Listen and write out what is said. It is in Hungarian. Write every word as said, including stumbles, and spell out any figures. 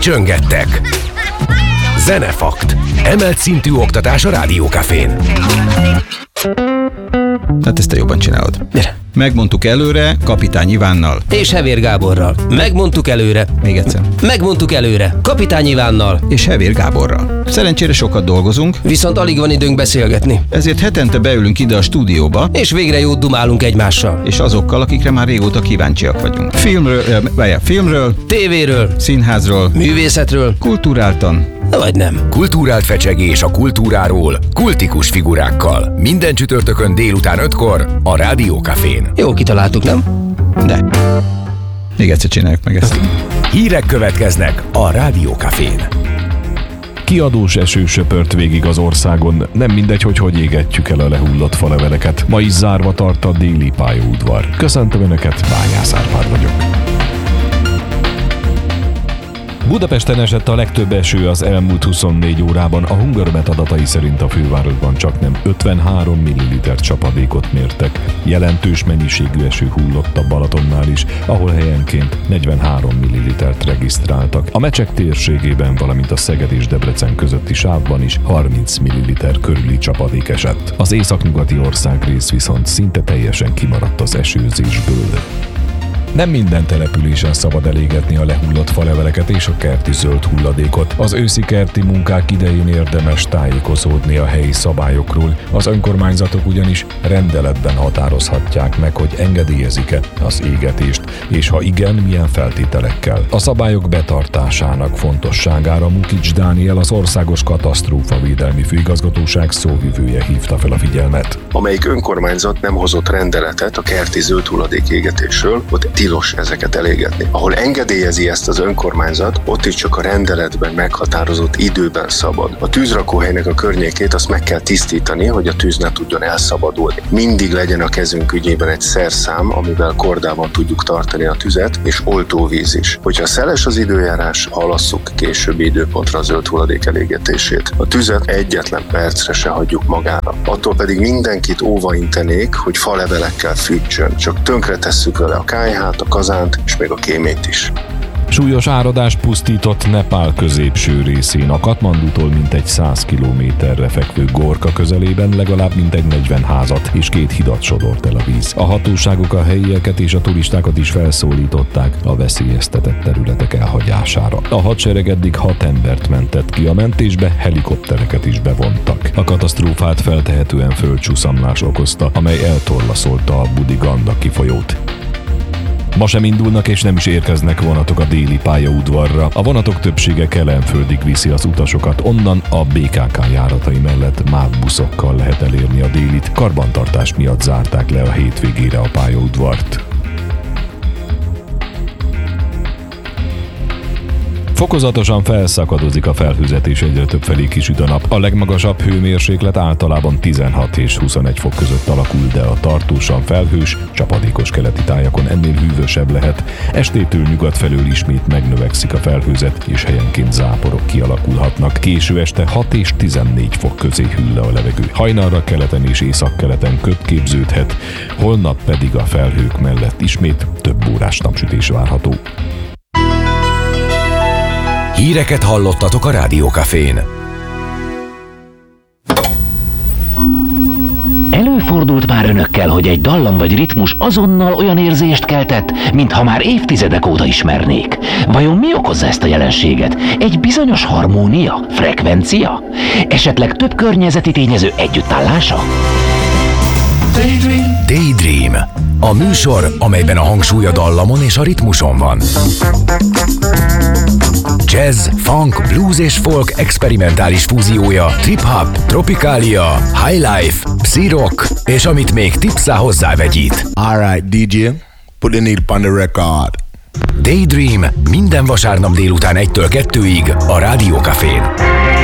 Csöngettek. Zenefakt. Emelt szintű oktatás a Rádiókafén. Hát ezt te jobban csinálod. Gyere. Megmondtuk előre Kapitány Ivánnal. És Hevér Gáborral. Megmondtuk előre. Még egyszer. Megmondtuk előre. Kapitány Ivánnal. És Hevér Gáborral. Szerencsére sokat dolgozunk, Viszont alig van időnk beszélgetni. ezért hetente beülünk ide a stúdióba, És végre jót dumálunk egymással. és azokkal, akikre már régóta kíváncsiak vagyunk. Filmről, eh, filmről, Tévéről, színházról, művészetről, kulturáltan. vagy nem. Kulturált fecsegés a kultúráról, kultikus figurákkal. Minden csütörtökön délután ötkor a Rádiókafén. Jó kitaláltuk, nem? De. Még egyszer csináljuk meg ezt. Hírek következnek a Rádiókafén. Kiadós eső söpört végig az országon, nem mindegy, hogy hogy égetjük el a lehullott faleveleket. Ma is zárva tart a déli pályaudvar. Köszöntöm Önöket, Bányász Árpád vagyok. Budapesten esett a legtöbb eső az elmúlt huszonnégy órában. A Hungaromet adatai szerint a fővárosban csaknem ötvenhárom milliliter csapadékot mértek. Jelentős mennyiségű eső hullott a Balatonnál is, ahol helyenként negyvenhárom millilitert regisztráltak. A Mecsek térségében, valamint a Szeged és Debrecen közötti sávban is harminc milliliter körüli csapadék esett. Az északnyugati országrész viszont szinte teljesen kimaradt az esőzésből. Nem minden településen szabad elégetni a lehullott faleveleket és a kerti zöld hulladékot. Az őszi kerti munkák idején érdemes tájékozódni a helyi szabályokról. Az önkormányzatok ugyanis rendeletben határozhatják meg, hogy engedélyezik-e az égetést, és ha igen, milyen feltételekkel. A szabályok betartásának fontosságára Mukics Dániel, az Országos Katasztrófavédelmi Főigazgatóság szóvivője hívta fel a figyelmet. Amelyik önkormányzat nem hozott rendeletet a kerti zöld hulladék égetésről, ott tilos ezeket elégetni. Ahol engedélyezi ezt az önkormányzat, ott is csak a rendeletben meghatározott időben szabad. A tűzrakóhelynek a környékét azt meg kell tisztítani, hogy a tűz ne tudjon elszabadulni. Mindig legyen a kezünk ügyében egy szerszám, amivel kordában tudjuk tartani a tüzet, és oltóvíz is. Hogyha szeles az időjárás, halasszuk későbbi időpontra a zöld hulladék elégetését. A tüzet egyetlen percre se hagyjuk magára. Attól pedig mindenkit óvaintenék, hogy falevelekkel fűtsön. Csak tönkretesszük vele a kályhát, a kazánt és még a kémét is. Súlyos áradás pusztított Nepál középső részén, a Katmandútól mintegy száz kilométerre fekvő Gorka közelében legalább mintegy negyven házat és két hidat sodort el a víz. A hatóságok a helyieket és a turistákat is felszólították a veszélyeztetett területek elhagyására. A hadsereg eddig hat embert mentett ki, a mentésbe helikoptereket is bevontak. A katasztrófát feltehetően földcsúszamlás okozta, amely eltorlaszolta a Budi-Gandaki folyót. Ma sem indulnak és nem is érkeznek vonatok a déli pályaudvarra. A vonatok többsége Kelenföldig viszi az utasokat, onnan a bé ká ká járatai mellett MÁV buszokkal lehet elérni a délit. Karbantartás miatt zárták le a hétvégére a pályaudvart. Fokozatosan felszakadozik a felhőzet és egyre több felé kisüt a nap. A legmagasabb hőmérséklet általában tizenhat és huszonegy fok között alakul, de a tartósan felhős, csapadékos keleti tájakon ennél hűvösebb lehet. Estétől nyugat felől ismét megnövekszik a felhőzet, és helyenként záporok kialakulhatnak. Késő este hat és tizennégy fok közé hűl le a levegő. Hajnalra keleten és északkeleten köd képződhet, holnap pedig a felhők mellett ismét több órás napsütés várható. Híreket hallottatok a Rádiókafén. Előfordult már önökkel, hogy egy dallam vagy ritmus azonnal olyan érzést keltett, mintha már évtizedek óta ismernék. Vajon mi okozza ezt a jelenséget? Egy bizonyos harmónia? Frekvencia? Esetleg több környezeti tényező együttállása? Daydream. Daydream. A műsor, amelyben a hangsúly a dallamon és a ritmuson van. Jazz, funk, blues és folk experimentális fúziója, trip-hop, tropikália, highlife, psi-rock, és amit még tipszá hozzávegyít. Alright, dé dzsé, put the needle on the record. Daydream minden vasárnap délután egytől kettőig a Rádiókafén.